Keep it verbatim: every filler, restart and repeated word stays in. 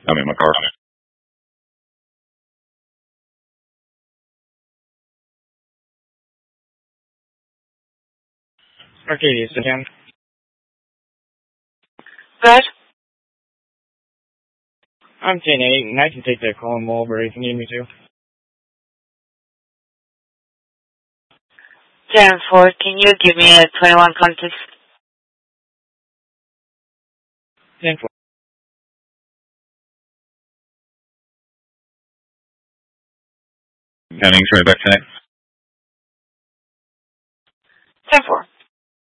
I'm in my car. Arcadius again. Good. I'm ten eight, and I can take that call in Mulberry if you need me to. ten four, can you give me a twenty-one context? ten four. Jennings, right back tonight. ten four.